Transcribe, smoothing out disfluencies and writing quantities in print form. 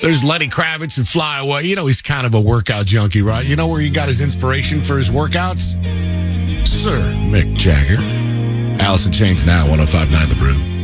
There's Lenny Kravitz and Fly Away. You know he's kind of a workout junkie, right? You know where he got his inspiration for his workouts? Sir Mick Jagger. Alice in Chains now, 105.9 The Brew.